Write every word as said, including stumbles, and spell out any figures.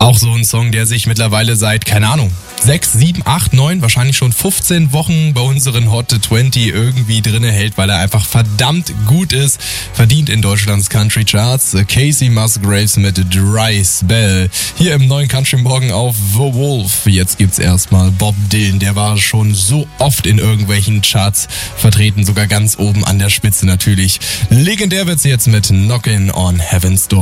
Auch so ein Song, der sich mittlerweile seit, keine Ahnung, sechs, sieben, acht, neun, wahrscheinlich schon fünfzehn Wochen bei unseren Hot zwanzig irgendwie drinne hält, weil er einfach verdammt gut ist. Verdient in Deutschlands Country Charts. Casey Musgraves mit Dry Spell. Hier im neuen Country Morgen auf The Wolf. Jetzt gibt's erstmal Bob Dylan. Der war schon so oft in irgendwelchen Charts vertreten, sogar ganz oben an der Spitze natürlich. Legendär wird's jetzt mit Knockin' on Heaven's Door.